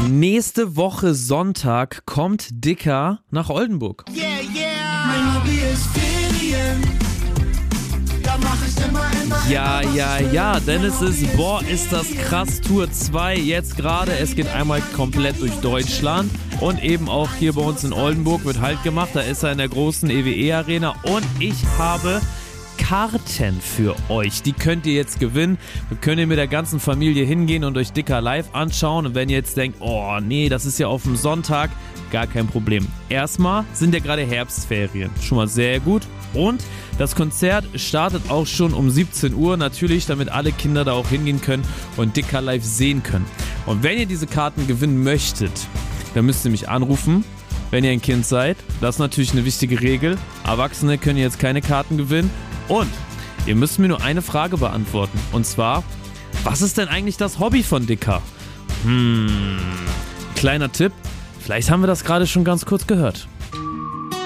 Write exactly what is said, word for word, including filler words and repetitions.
Nächste Woche Sonntag kommt Dicker nach Oldenburg. Yeah, yeah. Mein Hobby ist Ferien. Da mach ich immer, immer, Ja, immer, ja, ja, denn es ist, boah, ist das krass, Tour zwei jetzt gerade. Es geht einmal komplett durch Deutschland und eben auch hier bei uns in Oldenburg wird Halt gemacht. Da ist er in der großen E W E-Arena und ich habe Karten für euch. Die könnt ihr jetzt gewinnen. Wir können ihr mit der ganzen Familie hingehen und euch Dicker live anschauen. Und wenn ihr jetzt denkt, oh nee, das ist ja auf dem Sonntag, gar kein Problem. Erstmal sind ja gerade Herbstferien. Schon mal sehr gut. Und das Konzert startet auch schon um siebzehn Uhr. Natürlich, damit alle Kinder da auch hingehen können und Dicker live sehen können. Und wenn ihr diese Karten gewinnen möchtet, dann müsst ihr mich anrufen. Wenn ihr ein Kind seid, das ist natürlich eine wichtige Regel. Erwachsene können jetzt keine Karten gewinnen. Und ihr müsst mir nur eine Frage beantworten. Und zwar, was ist denn eigentlich das Hobby von Dicker? Hm, kleiner Tipp, vielleicht haben wir das gerade schon ganz kurz gehört.